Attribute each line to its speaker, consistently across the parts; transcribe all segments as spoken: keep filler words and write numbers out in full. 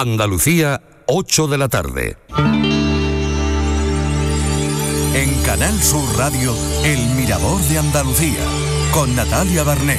Speaker 1: Andalucía, ocho de la tarde.
Speaker 2: En Canal Sur Radio, El Mirador de Andalucía, con Natalia Barnés.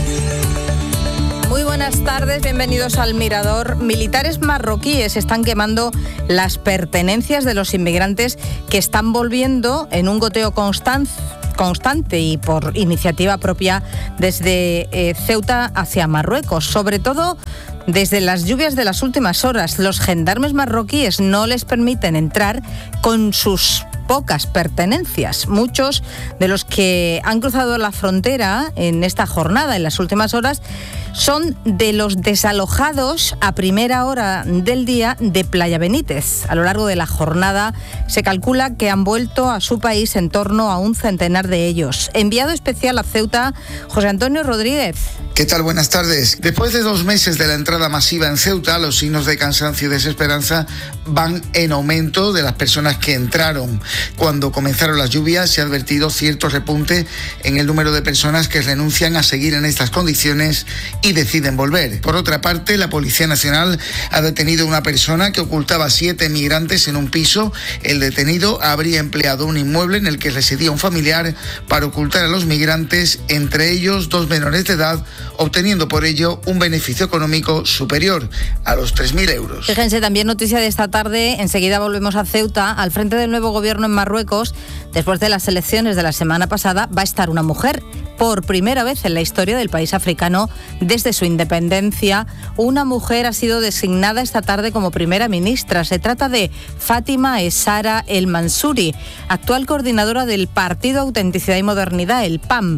Speaker 3: Muy buenas tardes, bienvenidos al Mirador. Militares marroquíes están quemando las pertenencias de los inmigrantes que están volviendo en un goteo constante. constante y por iniciativa propia desde eh, Ceuta hacia Marruecos, sobre todo desde las lluvias de las últimas horas. Los gendarmes marroquíes no les permiten entrar con sus pocas pertenencias. Muchos de los que han cruzado la frontera en esta jornada, en las últimas horas, son de los desalojados a primera hora del día de Playa Benítez. A lo largo de la jornada se calcula que han vuelto a su país en torno a un centenar de ellos. Enviado especial a Ceuta, José Antonio Rodríguez.
Speaker 4: ¿Qué tal? Buenas tardes. Después de dos meses de la entrada masiva en Ceuta, los signos de cansancio y desesperanza van en aumento de las personas que entraron. Cuando comenzaron las lluvias se ha advertido cierto repunte en el número de personas que renuncian a seguir en estas condiciones y deciden volver. Por otra parte, la Policía Nacional ha detenido a una persona que ocultaba siete migrantes en un piso. El detenido habría empleado un inmueble en el que residía un familiar para ocultar a los migrantes, entre ellos dos menores de edad, obteniendo por ello un beneficio económico superior a los tres mil euros.
Speaker 3: Fíjense, también noticia de esta tarde, enseguida volvemos a Ceuta. Al frente del nuevo gobierno en Marruecos, después de las elecciones de la semana pasada, va a estar una mujer. Por primera vez en la historia del país africano, desde su independencia, una mujer ha sido designada esta tarde como primera ministra. Se trata de Fátima Essara El Mansouri, actual coordinadora del Partido Autenticidad y Modernidad, el P A M,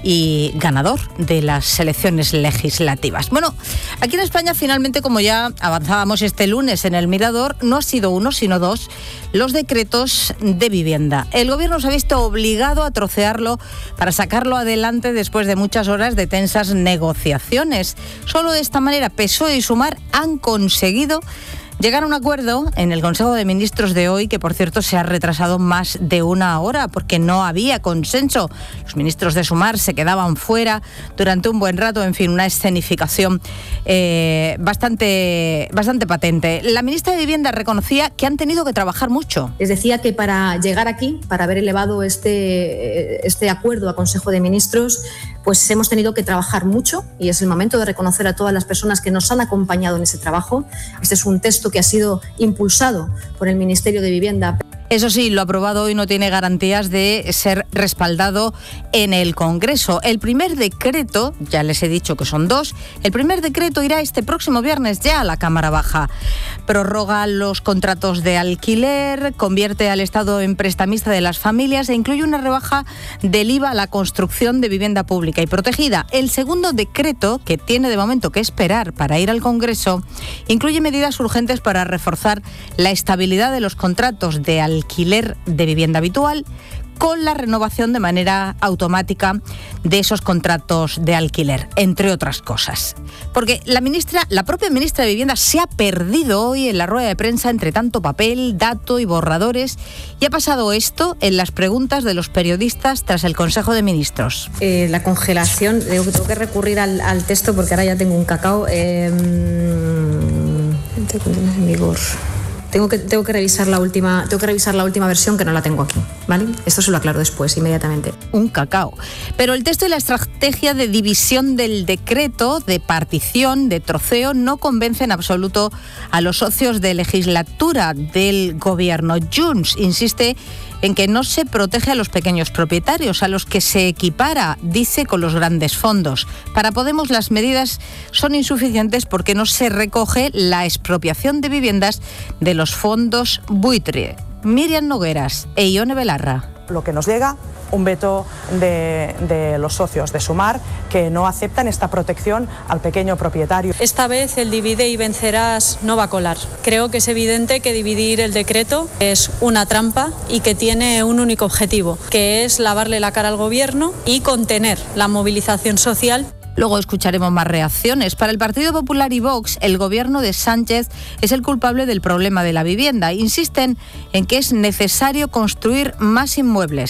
Speaker 3: y ganador de las elecciones legislativas. Bueno, aquí en España finalmente, como ya avanzábamos este lunes en el Mirador, no ha sido uno, sino dos, los decretos de vivienda. El gobierno se ha visto obligado a trocearlo para sacarlo adelante después de muchas horas de tensas negociaciones. Solo de esta manera P S O E y Sumar han conseguido llegar a un acuerdo en el Consejo de Ministros de hoy, que por cierto se ha retrasado más de una hora porque no había consenso. Los ministros de Sumar se quedaban fuera durante un buen rato. En fin, una escenificación eh, bastante, bastante patente. La ministra de Vivienda reconocía que han tenido que trabajar mucho.
Speaker 5: Les decía que para llegar aquí, para haber elevado este, este acuerdo a Consejo de Ministros, pues hemos tenido que trabajar mucho y es el momento de reconocer a todas las personas que nos han acompañado en ese trabajo. Este es un texto que ha sido impulsado por el Ministerio de Vivienda.
Speaker 3: Eso sí, lo aprobado hoy no tiene garantías de ser respaldado en el Congreso. El primer decreto, ya les he dicho que son dos, el primer decreto irá este próximo viernes ya a la Cámara Baja. Prorroga los contratos de alquiler, convierte al Estado en prestamista de las familias e incluye una rebaja del I V A a la construcción de vivienda pública y protegida. El segundo decreto, que tiene de momento que esperar para ir al Congreso, incluye medidas urgentes para reforzar la estabilidad de los contratos de alquiler alquiler de vivienda habitual, con la renovación de manera automática de esos contratos de alquiler, entre otras cosas. Porque la ministra, la propia ministra de Vivienda se ha perdido hoy en la rueda de prensa entre tanto papel, dato y borradores, y ha pasado esto en las preguntas de los periodistas tras el Consejo de Ministros.
Speaker 5: Eh, la congelación, digo que tengo que recurrir al, al texto porque ahora ya tengo un cacao. Eh, en vigor. Tengo que, tengo que revisar la última, tengo que revisar la última versión, que no la tengo aquí, ¿vale? Esto se lo aclaro después, inmediatamente.
Speaker 3: Un cacao. Pero el texto y la estrategia de división del decreto, de partición, de troceo, no convencen en absoluto a los socios de legislatura del gobierno. Junts insiste en que no se protege a los pequeños propietarios, a los que se equipara, dice, con los grandes fondos. Para Podemos las medidas son insuficientes porque no se recoge la expropiación de viviendas de los fondos buitre. Miriam Nogueras e Ione Belarra.
Speaker 6: Lo que nos llega, un veto de, de los socios de Sumar que no aceptan esta protección al pequeño propietario.
Speaker 7: Esta vez el divide y vencerás no va a colar. Creo que es evidente que dividir el decreto es una trampa y que tiene un único objetivo, que es lavarle la cara al gobierno y contener la movilización social.
Speaker 3: Luego escucharemos más reacciones. Para el Partido Popular y Vox, el gobierno de Sánchez es el culpable del problema de la vivienda. Insisten en que es necesario construir más inmuebles,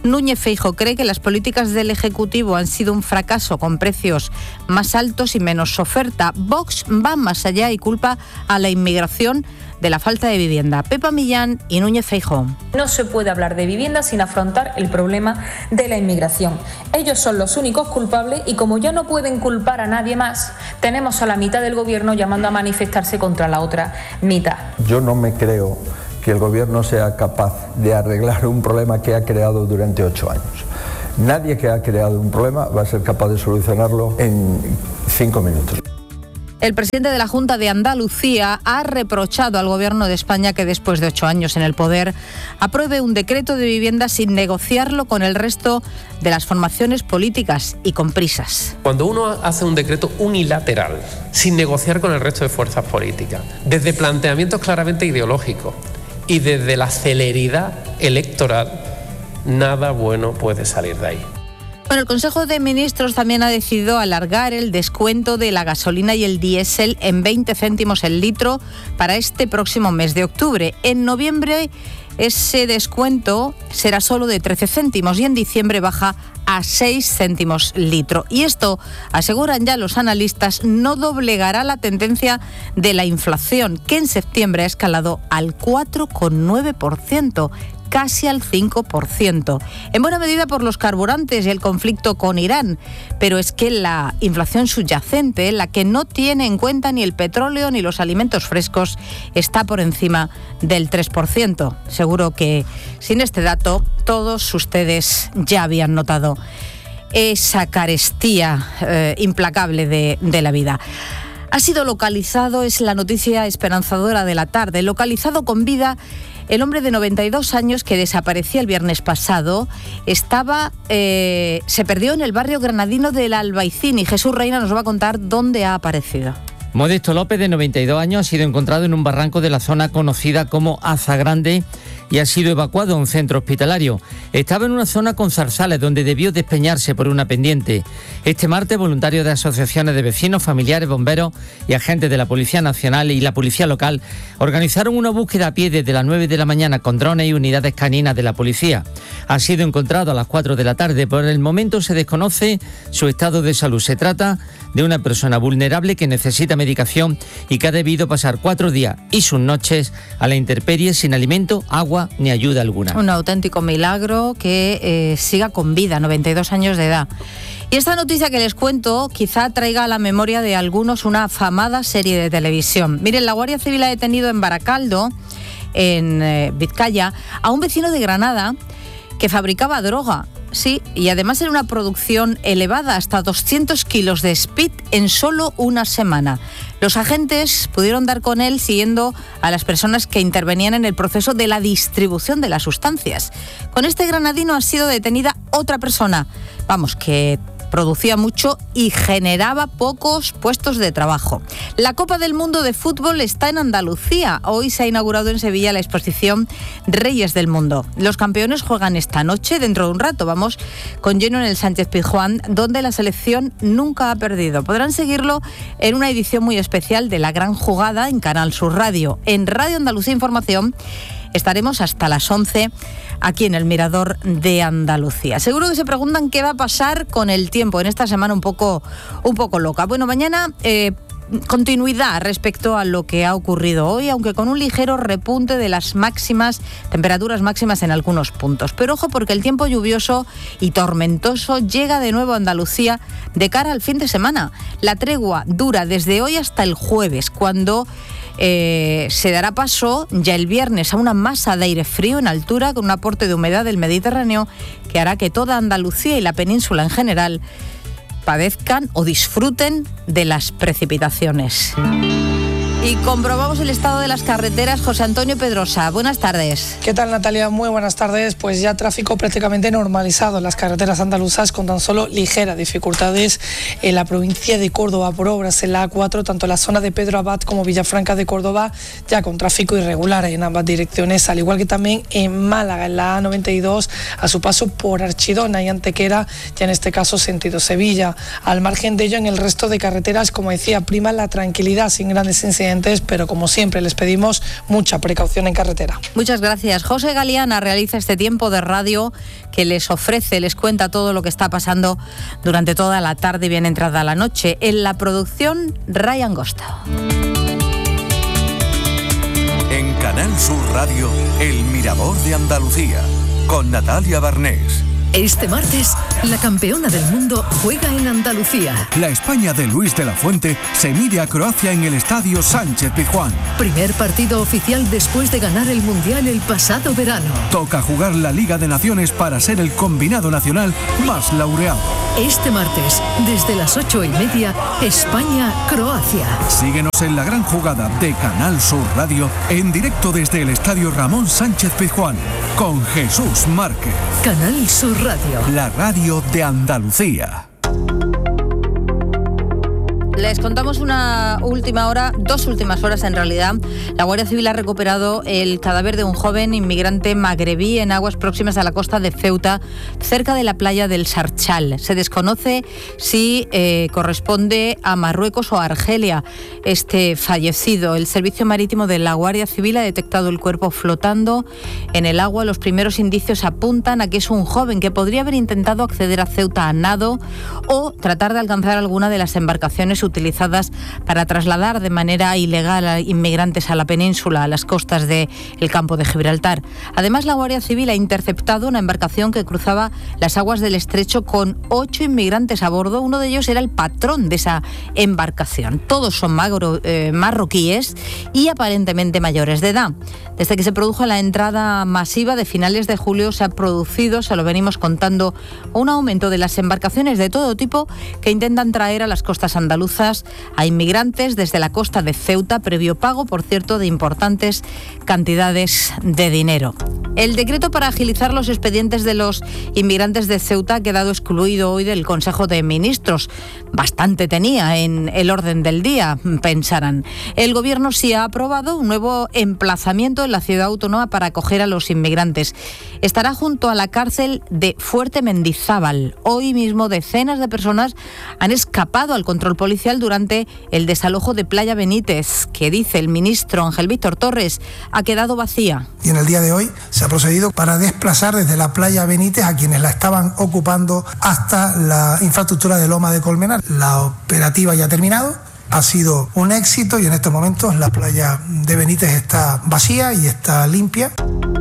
Speaker 3: Núñez Feijóo cree que las políticas del Ejecutivo han sido un fracaso con precios más altos y menos oferta. Vox va más allá y culpa a la inmigración de la falta de vivienda. Pepa Millán y Núñez Feijóo.
Speaker 8: No se puede hablar de vivienda sin afrontar el problema de la inmigración. Ellos son los únicos culpables y como ya no pueden culpar a nadie más, tenemos a la mitad del gobierno llamando a manifestarse contra la otra mitad.
Speaker 9: Yo no me creo que el gobierno sea capaz de arreglar un problema que ha creado durante ocho años. Nadie que ha creado un problema va a ser capaz de solucionarlo en cinco minutos.
Speaker 3: El presidente de la Junta de Andalucía ha reprochado al Gobierno de España que después de ocho años en el poder apruebe un decreto de vivienda sin negociarlo con el resto de las formaciones políticas y con prisas.
Speaker 10: Cuando uno hace un decreto unilateral, sin negociar con el resto de fuerzas políticas, desde planteamientos claramente ideológicos y desde la celeridad electoral, nada bueno puede salir de ahí.
Speaker 3: Bueno, el Consejo de Ministros también ha decidido alargar el descuento de la gasolina y el diésel en veinte céntimos el litro para este próximo mes de octubre. En noviembre ese descuento será solo de trece céntimos y en diciembre baja a seis céntimos litro. Y esto, aseguran ya los analistas, no doblegará la tendencia de la inflación, que en septiembre ha escalado al cuatro coma nueve por ciento. Casi al cinco por ciento, en buena medida por los carburantes y el conflicto con Irán. Pero es que la inflación subyacente, la que no tiene en cuenta ni el petróleo ni los alimentos frescos, está por encima del tres por ciento. Seguro que sin este dato todos ustedes ya habían notado esa carestía eh, implacable de, de la vida. Ha sido localizado, es la noticia esperanzadora de la tarde, localizado con vida el hombre de noventa y dos años que desaparecía el viernes pasado. Estaba, eh, se perdió en el barrio granadino del Albaicín y Jesús Reina nos va a contar dónde ha aparecido.
Speaker 11: Modesto López, de noventa y dos años, ha sido encontrado en un barranco de la zona conocida como Azagrande y ha sido evacuado a un centro hospitalario. Estaba en una zona con zarzales donde debió despeñarse por una pendiente. Este martes, voluntarios de asociaciones de vecinos, familiares, bomberos y agentes de la Policía Nacional y la Policía Local organizaron una búsqueda a pie desde las nueve de la mañana con drones y unidades caninas de la policía. Ha sido encontrado a las cuatro de la tarde. Por el momento se desconoce su estado de salud. Se trata de una persona vulnerable que necesita medicación y que ha debido pasar cuatro días y sus noches a la intemperie sin alimento, agua ni ayuda alguna.
Speaker 3: Un auténtico milagro que eh, siga con vida, noventa y dos años de edad. Y esta noticia que les cuento quizá traiga a la memoria de algunos una afamada serie de televisión. Miren, la Guardia Civil ha detenido en Baracaldo, en eh, Vizcaya, a un vecino de Granada que fabricaba droga. Sí, y además era una producción elevada, hasta doscientos kilos de speed en solo una semana. Los agentes pudieron dar con él siguiendo a las personas que intervenían en el proceso de la distribución de las sustancias. Con este granadino ha sido detenida otra persona, vamos, que producía mucho y generaba pocos puestos de trabajo. La Copa del Mundo de Fútbol está en Andalucía. Hoy se ha inaugurado en Sevilla la exposición Reyes del Mundo. Los campeones juegan esta noche, dentro de un rato. Vamos con lleno en el Sánchez Pizjuán, donde la selección nunca ha perdido. Podrán seguirlo en una edición muy especial de La Gran Jugada en Canal Sur Radio. En Radio Andalucía Información estaremos hasta las once aquí en el Mirador de Andalucía. Seguro que se preguntan qué va a pasar con el tiempo en esta semana un poco, un poco loca. Bueno, mañana eh, continuidad respecto a lo que ha ocurrido hoy, aunque con un ligero repunte de las máximas, temperaturas máximas en algunos puntos. Pero ojo, porque el tiempo lluvioso y tormentoso llega de nuevo a Andalucía de cara al fin de semana. La tregua dura desde hoy hasta el jueves, cuando Eh, se dará paso ya el viernes a una masa de aire frío en altura con un aporte de humedad del Mediterráneo que hará que toda Andalucía y la península en general padezcan o disfruten de las precipitaciones. Y comprobamos el estado de las carreteras. José Antonio Pedrosa, buenas tardes.
Speaker 12: ¿Qué tal, Natalia? Muy buenas tardes. Pues ya tráfico prácticamente normalizado en las carreteras andaluzas, con tan solo ligeras dificultades en la provincia de Córdoba por obras en la A cuatro, tanto en la zona de Pedro Abad como Villafranca de Córdoba, ya con tráfico irregular en ambas direcciones, al igual que también en Málaga, en la A noventa y dos, a su paso por Archidona y Antequera, ya en este caso sentido Sevilla. Al margen de ello, en el resto de carreteras, como decía, prima la tranquilidad sin grandes incidencias accidentes, pero como siempre les pedimos mucha precaución en carretera.
Speaker 3: Muchas gracias. José Galeana realiza este tiempo de radio que les ofrece, les cuenta todo lo que está pasando durante toda la tarde y bien entrada la noche. En la producción, Ryan Gosta.
Speaker 2: En Canal Sur Radio, El Mirador de Andalucía, con Natalia Barnés.
Speaker 13: Este martes, la campeona del mundo juega en Andalucía.
Speaker 14: La España de Luis de la Fuente se mide a Croacia en el Estadio Sánchez Pizjuán.
Speaker 13: Primer partido oficial después de ganar el Mundial el pasado verano.
Speaker 14: Toca jugar la Liga de Naciones para ser el combinado nacional más laureado.
Speaker 13: Este martes, desde las ocho y media, España-Croacia.
Speaker 14: Síguenos en la gran jugada de Canal Sur Radio, en directo desde el Estadio Ramón Sánchez Pizjuán, con Jesús Márquez.
Speaker 13: Canal Sur Radio.
Speaker 14: La radio de Andalucía.
Speaker 3: Les contamos una última hora, dos últimas horas en realidad. La Guardia Civil ha recuperado el cadáver de un joven inmigrante magrebí en aguas próximas a la costa de Ceuta, cerca de la playa del Sarchal. Se desconoce si eh, corresponde a Marruecos o a Argelia este fallecido. El Servicio Marítimo de la Guardia Civil ha detectado el cuerpo flotando en el agua. Los primeros indicios apuntan a que es un joven que podría haber intentado acceder a Ceuta a nado o tratar de alcanzar alguna de las embarcaciones utilizadas para trasladar de manera ilegal a inmigrantes a la península, a las costas del campo de Gibraltar. Además, la Guardia Civil ha interceptado una embarcación que cruzaba las aguas del estrecho con ocho inmigrantes a bordo. Uno de ellos era el patrón de esa embarcación. Todos son magro, eh, marroquíes y aparentemente mayores de edad. Desde que se produjo la entrada masiva de finales de julio se ha producido, se lo venimos contando, un aumento de las embarcaciones de todo tipo que intentan traer a las costas andaluzas a inmigrantes desde la costa de Ceuta, previo pago, por cierto, de importantes cantidades de dinero. El decreto para agilizar los expedientes de los inmigrantes de Ceuta ha quedado excluido hoy del Consejo de Ministros. Bastante tenía en el orden del día, pensarán. El Gobierno sí ha aprobado un nuevo emplazamiento en la ciudad autónoma para acoger a los inmigrantes. Estará junto a la cárcel de Fuerte Mendizábal. Hoy mismo decenas de personas han escapado al control policial durante el desalojo de Playa Benítez, que dice el ministro Ángel Víctor Torres ha quedado vacía.
Speaker 15: Y en el día de hoy se ha procedido para desplazar desde la Playa Benítez a quienes la estaban ocupando hasta la infraestructura de Loma de Colmenar. La operativa ya ha terminado, ha sido un éxito y en estos momentos la playa de Benítez está vacía y está limpia.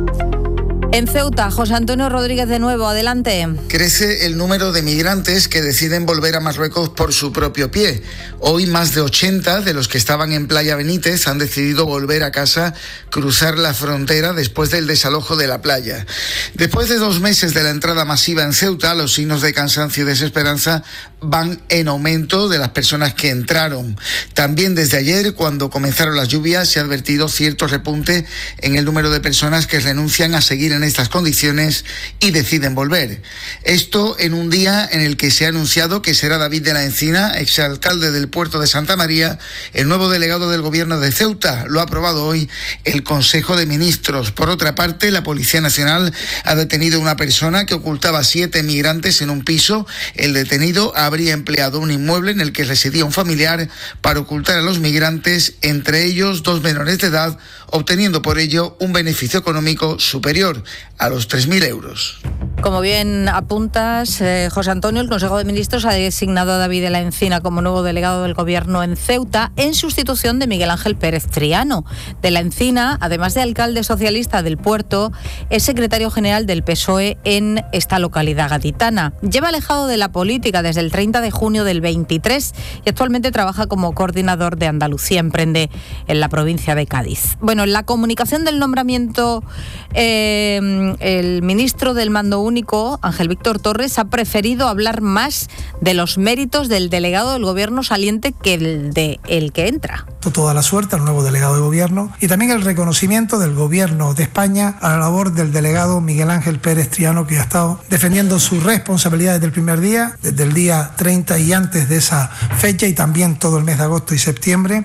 Speaker 3: En Ceuta, José Antonio Rodríguez de nuevo, adelante.
Speaker 4: Crece el número de migrantes que deciden volver a Marruecos por su propio pie. Hoy más de ochenta de los que estaban en Playa Benítez han decidido volver a casa, cruzar la frontera después del desalojo de la playa. Después de dos meses de la entrada masiva en Ceuta, los signos de cansancio y desesperanza van en aumento de las personas que entraron. También desde ayer, cuando comenzaron las lluvias, se ha advertido cierto repunte en el número de personas que renuncian a seguir en en estas condiciones y deciden volver. Esto en un día en el que se ha anunciado que será David de la Encina, exalcalde del puerto de Santa María, el nuevo delegado del gobierno de Ceuta. Lo ha aprobado hoy el Consejo de Ministros. Por otra parte, la Policía Nacional ha detenido a una persona que ocultaba siete migrantes en un piso. El detenido habría empleado un inmueble en el que residía un familiar para ocultar a los migrantes, entre ellos dos menores de edad, obteniendo por ello un beneficio económico superior a los tres mil euros.
Speaker 3: Como bien apuntas, eh, José Antonio, el Consejo de Ministros ha designado a David de la Encina como nuevo delegado del Gobierno en Ceuta en sustitución de Miguel Ángel Pérez Triano. De la Encina, además de alcalde socialista del puerto, es secretario general del P S O E en esta localidad gaditana. Lleva alejado de la política desde el treinta de junio del veintitrés y actualmente trabaja como coordinador de Andalucía Emprende en la provincia de Cádiz. Bueno, en la comunicación del nombramiento, eh, el ministro del Mando Único, Ángel Víctor Torres, ha preferido hablar más de los méritos del delegado del Gobierno saliente que el de el que entra.
Speaker 15: Toda la suerte al nuevo delegado de Gobierno y también el reconocimiento del Gobierno de España a la labor del delegado Miguel Ángel Pérez Triano, que ha estado defendiendo su responsabilidad desde el primer día, desde el día treinta y antes de esa fecha y también todo el mes de agosto y septiembre.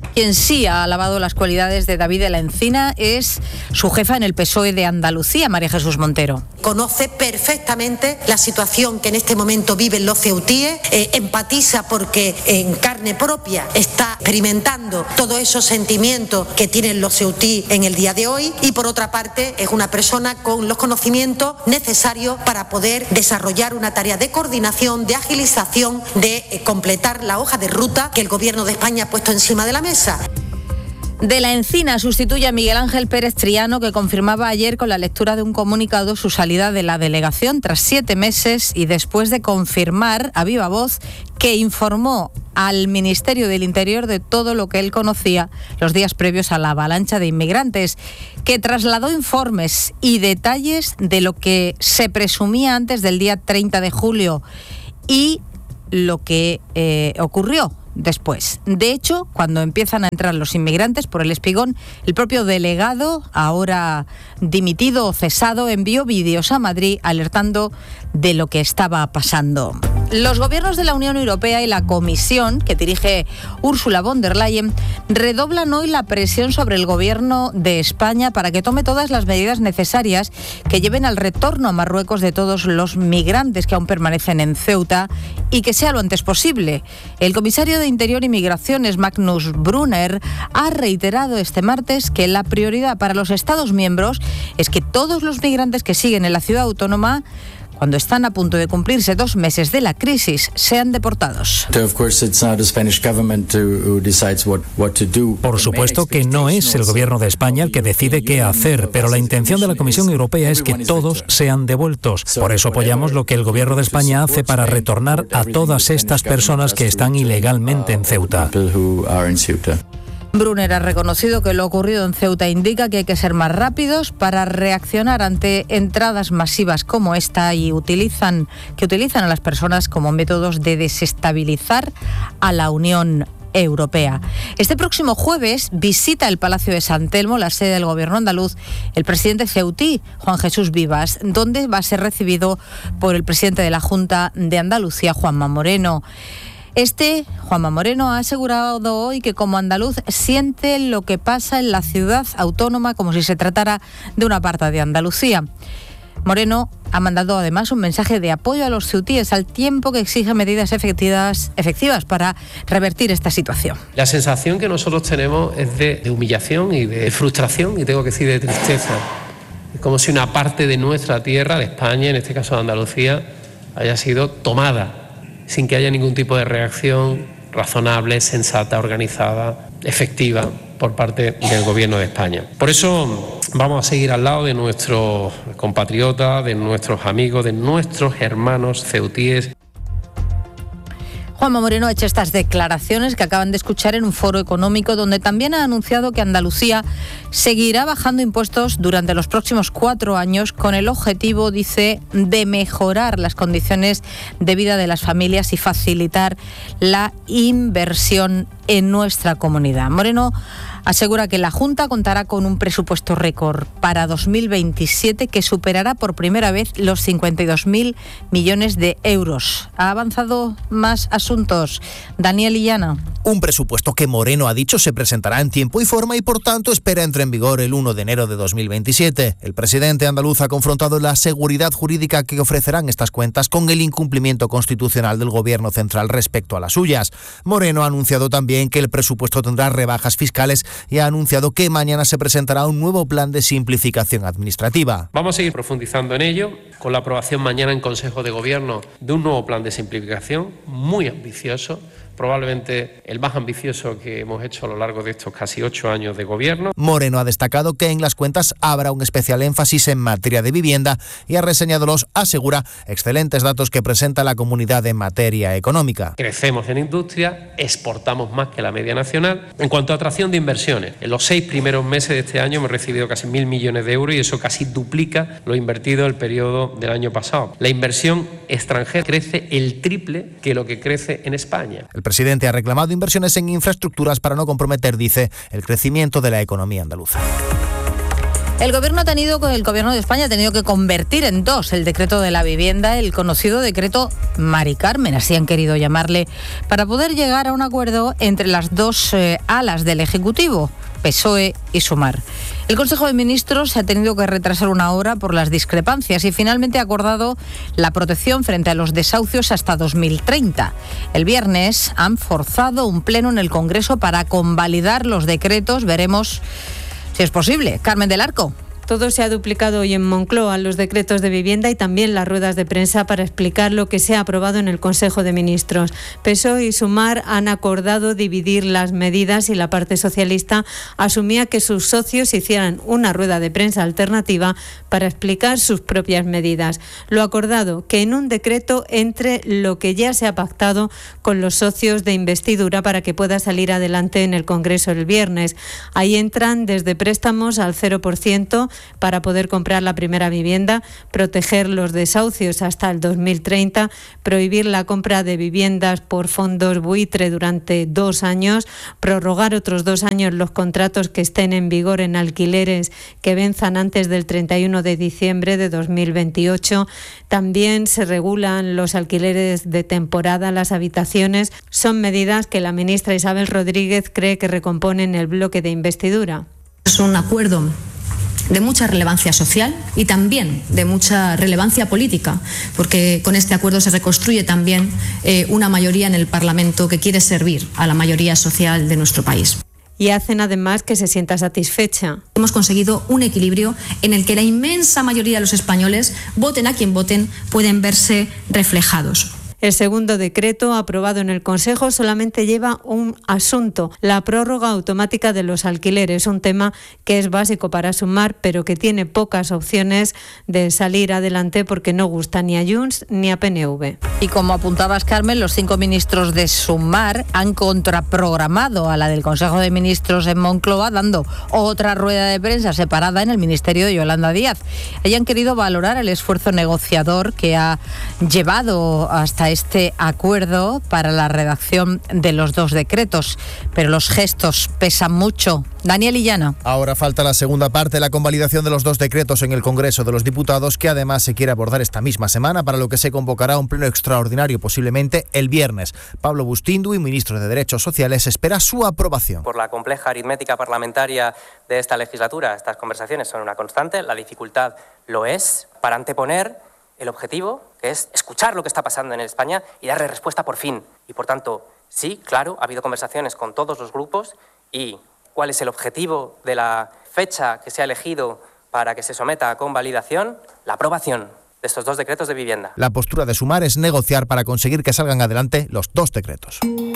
Speaker 3: Quien sí ha alabado las cualidades de David de la Encina es su jefa en el P S O E de Andalucía, María Jesús Montero.
Speaker 16: Conoce perfectamente la situación que en este momento viven los ceutíes, eh, empatiza porque en carne propia está experimentando todos esos sentimientos que tienen los ceutíes en el día de hoy, y por otra parte es una persona con los conocimientos necesarios para poder desarrollar una tarea de coordinación, de agilización, de eh, completar la hoja de ruta que el Gobierno de España ha puesto encima de la mesa.
Speaker 3: De la Encina sustituye a Miguel Ángel Pérez Triano, que confirmaba ayer con la lectura de un comunicado su salida de la delegación tras siete meses y después de confirmar a viva voz que informó al Ministerio del Interior de todo lo que él conocía los días previos a la avalancha de inmigrantes, que trasladó informes y detalles de lo que se presumía antes del día treinta de julio y lo que eh, ocurrió después. De hecho, cuando empiezan a entrar los inmigrantes por el Espigón, el propio delegado, ahora dimitido o cesado, envió vídeos a Madrid alertando de lo que estaba pasando. Los gobiernos de la Unión Europea y la Comisión, que dirige Ursula von der Leyen, redoblan hoy la presión sobre el Gobierno de España para que tome todas las medidas necesarias que lleven al retorno a Marruecos de todos los migrantes que aún permanecen en Ceuta y que sea lo antes posible. El comisario de Interior y Migraciones, Magnus Brunner, ha reiterado este martes que la prioridad para los Estados miembros es que todos los migrantes que siguen en la ciudad autónoma, cuando están a punto de cumplirse dos meses de la crisis, sean deportados.
Speaker 17: Por supuesto que no es el gobierno de España el que decide qué hacer, pero la intención de la Comisión Europea es que todos sean devueltos. Por eso apoyamos lo que el gobierno de España hace para retornar a todas estas personas que están ilegalmente en Ceuta.
Speaker 3: Brunner ha reconocido que lo ocurrido en Ceuta indica que hay que ser más rápidos para reaccionar ante entradas masivas como esta y utilizan, que utilizan a las personas como métodos de desestabilizar a la Unión Europea. Este próximo jueves visita el Palacio de San Telmo, la sede del Gobierno andaluz, el presidente ceutí, Juan Jesús Vivas, donde va a ser recibido por el presidente de la Junta de Andalucía, Juanma Moreno. Este, Juanma Moreno, ha asegurado hoy que como andaluz siente lo que pasa en la ciudad autónoma como si se tratara de una parte de Andalucía. Moreno ha mandado además un mensaje de apoyo a los ceutíes al tiempo que exige medidas efectivas, efectivas para revertir esta situación.
Speaker 10: La sensación que nosotros tenemos es de, de humillación y de frustración, y tengo que decir de tristeza. Es como si una parte de nuestra tierra, de España, en este caso de Andalucía, haya sido tomada sin que haya ningún tipo de reacción razonable, sensata, organizada, efectiva por parte del Gobierno de España. Por eso vamos a seguir al lado de nuestros compatriotas, de nuestros amigos, de nuestros hermanos ceutíes.
Speaker 3: Juanma Moreno ha hecho estas declaraciones que acaban de escuchar en un foro económico donde también ha anunciado que Andalucía seguirá bajando impuestos durante los próximos cuatro años con el objetivo, dice, de mejorar las condiciones de vida de las familias y facilitar la inversión en nuestra comunidad. Moreno asegura que la Junta contará con un presupuesto récord para dos mil veintisiete que superará por primera vez los cincuenta y dos mil millones de euros. Ha avanzado más asuntos. Daniel Illana.
Speaker 18: Un presupuesto que Moreno ha dicho se presentará en tiempo y forma y por tanto espera entre en vigor el uno de enero de dos mil veintisiete. El presidente andaluz ha confrontado la seguridad jurídica que ofrecerán estas cuentas con el incumplimiento constitucional del Gobierno central respecto a las suyas. Moreno ha anunciado también que el presupuesto tendrá rebajas fiscales y ha anunciado que mañana se presentará un nuevo plan de simplificación administrativa.
Speaker 10: Vamos a seguir profundizando en ello con la aprobación mañana en Consejo de Gobierno de un nuevo plan de simplificación muy ambicioso, probablemente el más ambicioso que hemos hecho a lo largo de estos casi ocho años de gobierno.
Speaker 18: Moreno ha destacado que en las cuentas habrá un especial énfasis en materia de vivienda y ha reseñado los, asegura, excelentes datos que presenta la comunidad en materia económica.
Speaker 10: Crecemos en industria, exportamos más que la media nacional. En cuanto a atracción de inversiones, en los seis primeros meses de este año hemos recibido casi mil millones de euros y eso casi duplica lo invertido el periodo del año pasado. La inversión extranjera crece el triple que lo que crece en España.
Speaker 18: El El presidente ha reclamado inversiones en infraestructuras para no comprometer, dice, el crecimiento de la economía andaluza.
Speaker 3: El gobierno ha tenido, el gobierno de España ha tenido que convertir en dos el decreto de la vivienda, el conocido decreto Mari Carmen, así han querido llamarle, para poder llegar a un acuerdo entre las dos eh, alas del Ejecutivo, P S O E y Sumar. El Consejo de Ministros se ha tenido que retrasar una hora por las discrepancias y finalmente ha acordado la protección frente a los desahucios hasta dos mil treinta. El viernes han forzado un pleno en el Congreso para convalidar los decretos. Veremos si es posible. Carmen del Arco.
Speaker 19: Todo se ha duplicado hoy en Moncloa, los decretos de vivienda y también las ruedas de prensa para explicar lo que se ha aprobado en el Consejo de Ministros. P S O E y Sumar han acordado dividir las medidas y la parte socialista asumía que sus socios hicieran una rueda de prensa alternativa para explicar sus propias medidas. Lo acordado, que en un decreto entre lo que ya se ha pactado con los socios de investidura para que pueda salir adelante en el Congreso el viernes. Ahí entran desde préstamos al cero por ciento para poder comprar la primera vivienda, proteger los desahucios hasta el dos mil treinta, prohibir la compra de viviendas por fondos buitre durante dos años, prorrogar otros dos años los contratos que estén en vigor en alquileres que venzan antes del treinta y uno de diciembre de dos mil veintiocho. También se regulan los alquileres de temporada, las habitaciones. Son medidas que la ministra Isabel Rodríguez cree que recomponen el bloque de investidura.
Speaker 5: Es un acuerdo de mucha relevancia social y también de mucha relevancia política, porque con este acuerdo se reconstruye también eh, una mayoría en el Parlamento que quiere servir a la mayoría social de nuestro país.
Speaker 19: Y hacen además que se sienta satisfecha.
Speaker 5: Hemos conseguido un equilibrio en el que la inmensa mayoría de los españoles, voten a quien voten, pueden verse reflejados.
Speaker 19: El segundo decreto aprobado en el Consejo solamente lleva un asunto, la prórroga automática de los alquileres, un tema que es básico para Sumar, pero que tiene pocas opciones de salir adelante porque no gusta ni a Junts ni a P N V.
Speaker 3: Y como apuntabas, Carmen, los cinco ministros de Sumar han contraprogramado a la del Consejo de Ministros en Moncloa, dando otra rueda de prensa separada en el Ministerio de Yolanda Díaz. Allí han querido valorar el esfuerzo negociador que ha llevado hasta este acuerdo para la redacción de los dos decretos, pero los gestos pesan mucho. Daniel Illana.
Speaker 18: Ahora falta la segunda parte, la convalidación de los dos decretos en el Congreso de los Diputados, que además se quiere abordar esta misma semana, para lo que se convocará un pleno extraordinario posiblemente el viernes. Pablo Bustindu, ministro de Derechos Sociales, espera su aprobación.
Speaker 20: Por la compleja aritmética parlamentaria de esta legislatura, estas conversaciones son una constante, la dificultad lo es, para anteponer el objetivo, que es escuchar lo que está pasando en España y darle respuesta por fin. Y por tanto, sí, claro, ha habido conversaciones con todos los grupos. ¿Y cuál es el objetivo de la fecha que se ha elegido para que se someta a convalidación? La aprobación de estos dos decretos de vivienda.
Speaker 18: La postura de Sumar es negociar para conseguir que salgan adelante los dos decretos.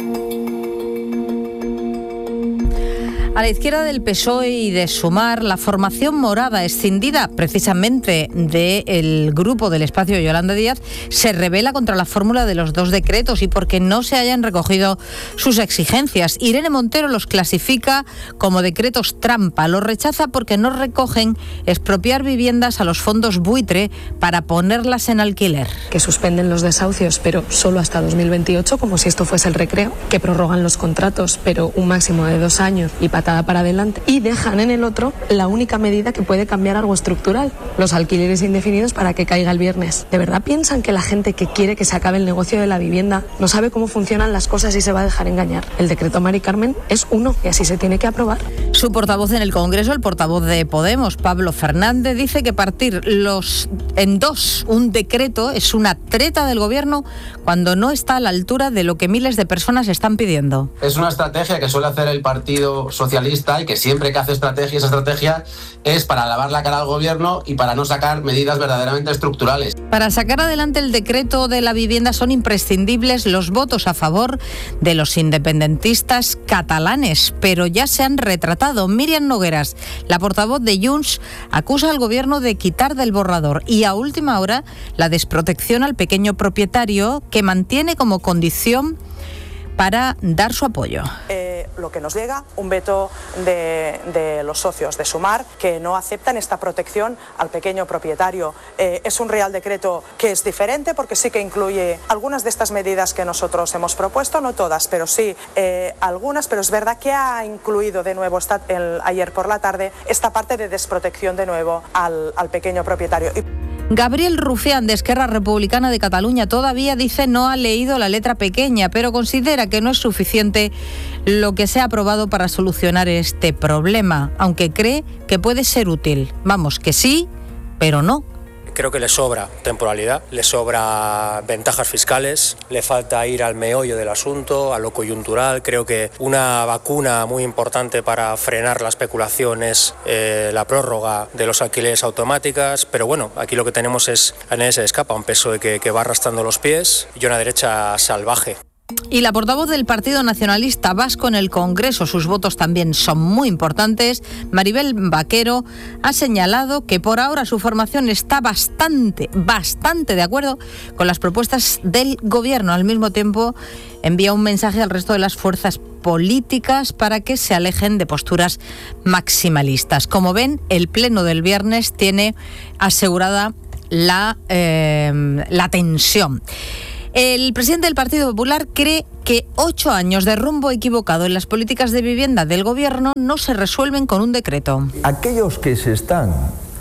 Speaker 3: A la izquierda del P S O E y de Sumar, la formación morada, escindida precisamente del grupo del espacio de Yolanda Díaz, se rebela contra la fórmula de los dos decretos y porque no se hayan recogido sus exigencias. Irene Montero los clasifica como decretos trampa, los rechaza porque no recogen expropiar viviendas a los fondos buitre para ponerlas en alquiler.
Speaker 21: Que suspenden los desahucios, pero solo hasta dos mil veintiocho, como si esto fuese el recreo, que prorrogan los contratos, pero un máximo de dos años y patada para adelante, y dejan en el otro la única medida que puede cambiar algo estructural, los alquileres indefinidos para que caiga el viernes. ¿De verdad piensan que la gente que quiere que se acabe el negocio de la vivienda no sabe cómo funcionan las cosas y se va a dejar engañar? El decreto Mari Carmen es uno y así se tiene que aprobar.
Speaker 3: Su portavoz en el Congreso, el portavoz de Podemos, Pablo Fernández, dice que partir los en dos un decreto es una treta del Gobierno cuando no está a la altura de lo que miles de personas están pidiendo.
Speaker 22: Es una estrategia que suele hacer el Partido Socialista y que siempre que hace estrategia, esa estrategia es para lavar la cara al Gobierno y para no sacar medidas verdaderamente estructurales.
Speaker 3: Para sacar adelante el decreto de la vivienda son imprescindibles los votos a favor de los independentistas catalanes, pero ya se han retratado. Míriam Nogueras, la portavoz de Junts, acusa al Gobierno de quitar del borrador y a última hora la desprotección al pequeño propietario, que mantiene como condición para dar su apoyo.
Speaker 1: Eh, lo que nos llega, un veto de, de los socios de Sumar que no aceptan esta protección al pequeño propietario. Eh, es un Real Decreto que es diferente porque sí que incluye algunas de estas medidas que nosotros hemos propuesto, no todas, pero sí eh, algunas, pero es verdad que ha incluido de nuevo esta, el, ayer por la tarde esta parte de desprotección de nuevo al, al pequeño propietario.
Speaker 3: Gabriel Rufián, de Esquerra Republicana de Cataluña, todavía dice no ha leído la letra pequeña, pero considera que no es suficiente lo que se ha aprobado para solucionar este problema, aunque cree que puede ser útil. Vamos, que sí, pero no.
Speaker 6: Creo que le sobra temporalidad, le sobra ventajas fiscales, le falta ir al meollo del asunto, a lo coyuntural. Creo que una vacuna muy importante para frenar la especulación es eh, la prórroga de los alquileres automáticas, pero bueno, aquí lo que tenemos es a nadie se le escapa, un P S O E que, que va arrastrando los pies y una derecha salvaje.
Speaker 3: Y la portavoz del Partido Nacionalista Vasco en el Congreso, sus votos también son muy importantes, Maribel Vaquero, ha señalado que por ahora su formación está bastante, bastante de acuerdo con las propuestas del Gobierno. Al mismo tiempo, envía un mensaje al resto de las fuerzas políticas para que se alejen de posturas maximalistas. Como ven, el pleno del viernes tiene asegurada la, eh, la tensión. El presidente del Partido Popular cree que ocho años de rumbo equivocado en las políticas de vivienda del Gobierno no se resuelven con un decreto.
Speaker 9: Aquellos que se están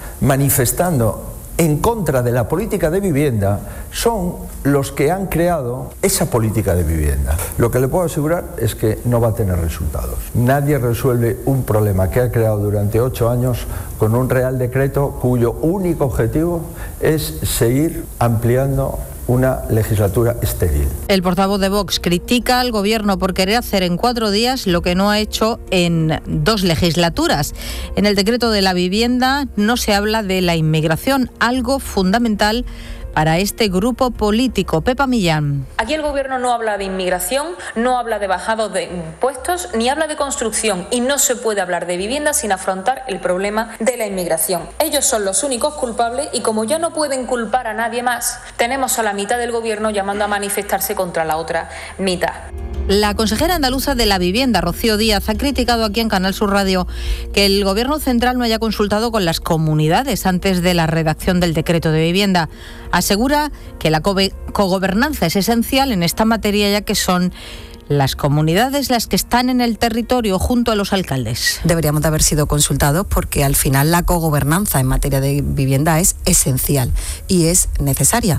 Speaker 9: manifestando en contra de la política de vivienda son los que han creado esa política de vivienda. Lo que le puedo asegurar es que no va a tener resultados. Nadie resuelve un problema que ha creado durante ocho años con un Real Decreto cuyo único objetivo es seguir ampliando una legislatura estéril.
Speaker 3: El portavoz de Vox critica al Gobierno por querer hacer en cuatro días lo que no ha hecho en dos legislaturas. En el decreto de la vivienda no se habla de la inmigración, algo fundamental para este grupo político. Pepa Millán.
Speaker 8: Aquí el Gobierno no habla de inmigración, no habla de bajados de impuestos, ni habla de construcción, y no se puede hablar de vivienda sin afrontar el problema de la inmigración. Ellos son los únicos culpables y como ya no pueden culpar a nadie más, tenemos a la mitad del Gobierno llamando a manifestarse contra la otra mitad.
Speaker 3: La consejera andaluza de la Vivienda, Rocío Díaz, ha criticado aquí en Canal Sur Radio que el Gobierno central no haya consultado con las comunidades antes de la redacción del decreto de vivienda. Asegura que la cogobernanza es esencial en esta materia, ya que son las comunidades las que están en el territorio junto a los alcaldes.
Speaker 23: Deberíamos de haber sido consultados porque al final la cogobernanza en materia de vivienda es esencial y es necesaria.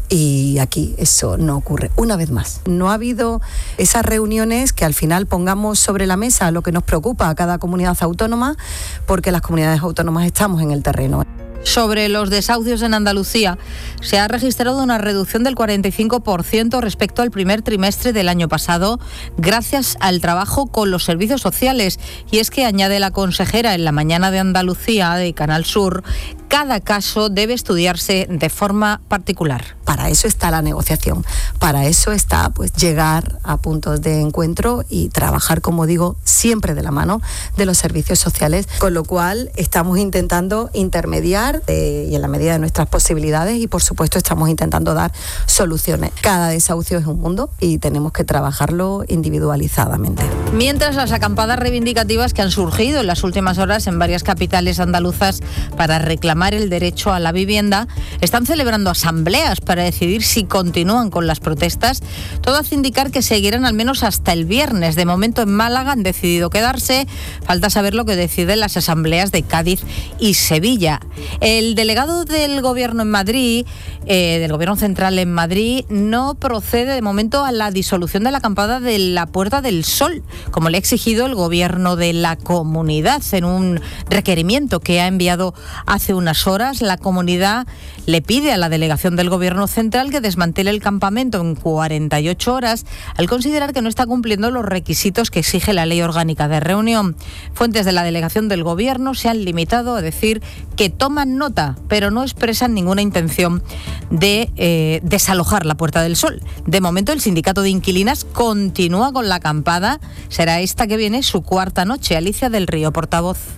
Speaker 23: Y aquí eso no ocurre. Una vez más, no ha habido esas reuniones que al final pongamos sobre la mesa lo que nos preocupa a cada comunidad autónoma, porque las comunidades autónomas estamos en el terreno.
Speaker 3: Sobre los desahucios en Andalucía, se ha registrado una reducción del cuarenta y cinco por ciento respecto al primer trimestre del año pasado, gracias al trabajo con los servicios sociales. Y es que, añade la consejera en la mañana de Andalucía de Canal Sur, cada caso debe estudiarse de forma particular.
Speaker 23: Para eso está la negociación, para eso está pues llegar a puntos de encuentro y trabajar, como digo, siempre de la mano de los servicios sociales, con lo cual estamos intentando intermediar eh, y en la medida de nuestras posibilidades, y por supuesto estamos intentando dar soluciones. Cada desahucio es un mundo y tenemos que trabajarlo individualizadamente.
Speaker 3: Mientras, las acampadas reivindicativas que han surgido en las últimas horas en varias capitales andaluzas para reclamar el derecho a la vivienda están celebrando asambleas para decidir si continúan con las protestas. Todo hace indicar que seguirán al menos hasta el viernes. De momento en Málaga han decidido quedarse. Falta saber lo que deciden las asambleas de Cádiz y Sevilla. El delegado del Gobierno en Madrid, eh, del Gobierno central en Madrid, no procede de momento a la disolución de la acampada de la Puerta del Sol, como le ha exigido el Gobierno de la comunidad en un requerimiento que ha enviado hace unas horas. La comunidad le pide a la delegación del Gobierno central que desmantele el campamento en cuarenta y ocho horas al considerar que no está cumpliendo los requisitos que exige la Ley Orgánica de Reunión. Fuentes de la delegación del Gobierno se han limitado a decir que toman nota, pero no expresan ninguna intención de eh, desalojar la Puerta del Sol. De momento, el sindicato de inquilinas continúa con la acampada. Será esta que viene su cuarta noche. Alicia del Río, portavoz.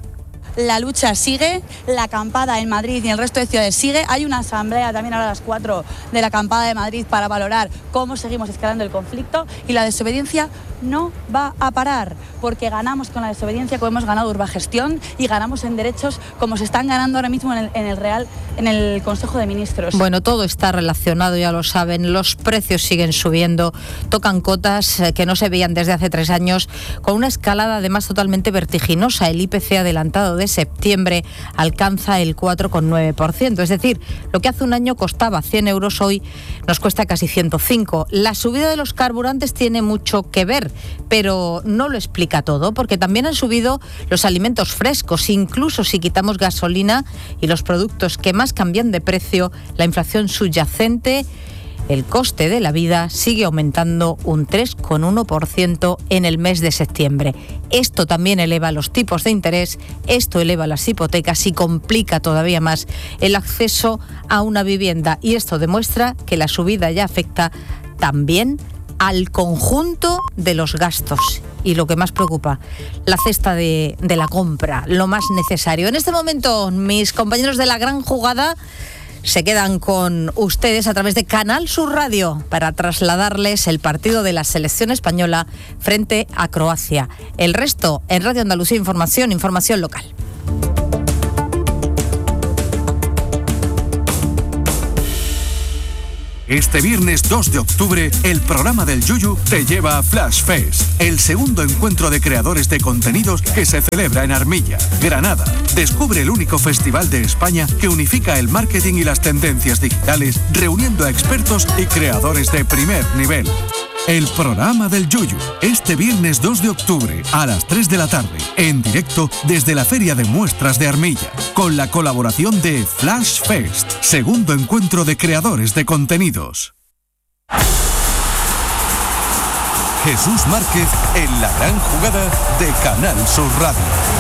Speaker 7: la lucha sigue, la acampada en Madrid y en el resto de ciudades sigue. Hay una asamblea también ahora a las cuatro de la acampada de Madrid para valorar cómo seguimos escalando el conflicto, y la desobediencia no va a parar, porque ganamos con la desobediencia como hemos ganado Urbagestión, y ganamos en derechos como se están ganando ahora mismo en el, en el Real, en el Consejo de Ministros.
Speaker 3: Bueno, todo está relacionado, ya lo saben, los precios siguen subiendo, tocan cotas que no se veían desde hace tres años, con una escalada además totalmente vertiginosa. El I P C adelantado de septiembre alcanza el cuatro coma nueve por ciento, es decir, lo que hace un año costaba cien euros, hoy nos cuesta casi ciento cinco. La subida de los carburantes tiene mucho que ver, pero no lo explica todo, porque también han subido los alimentos frescos. Incluso si quitamos gasolina y los productos que más cambian de precio, la inflación subyacente, el coste de la vida, sigue aumentando un tres coma uno por ciento en el mes de septiembre. Esto también eleva los tipos de interés, esto eleva las hipotecas y complica todavía más el acceso a una vivienda. Y esto demuestra que la subida ya afecta también al conjunto de los gastos. Y lo que más preocupa, la cesta de, de la compra, lo más necesario. En este momento, mis compañeros de La Gran Jugada se quedan con ustedes a través de Canal Sur Radio para trasladarles el partido de la selección española frente a Croacia. El resto en Radio Andalucía Información, información local.
Speaker 2: Este viernes dos de octubre, el programa del Yuyu te lleva a Flash Fest, el segundo encuentro de creadores de contenidos que se celebra en Armilla, Granada. Descubre el único festival de España que unifica el marketing y las tendencias digitales, reuniendo a expertos y creadores de primer nivel. El programa del Yuyu, este viernes dos de octubre a las tres de la tarde, en directo desde la Feria de Muestras de Armilla, con la colaboración de Flash Fest, segundo encuentro de creadores de contenidos. Jesús Márquez en La Gran Jugada de Canal Sur Radio.